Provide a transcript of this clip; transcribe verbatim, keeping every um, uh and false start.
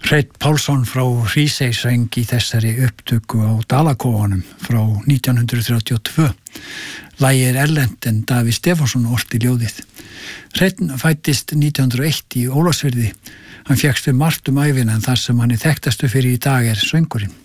Hreinn Pálsson frá Hrísey söng í þessari upptöku á Dalakófanum frá nítján hundruð þrjátíu og tvö. Lagið er erlent en Davíð Stefánsson orti ljóðið. Hreinn fæddist nítján hundruð og eitt í Ólafsfirði. Hann fékkst við margt um ævina en það sem hann er þekktastu fyrir í dag er söngurinn.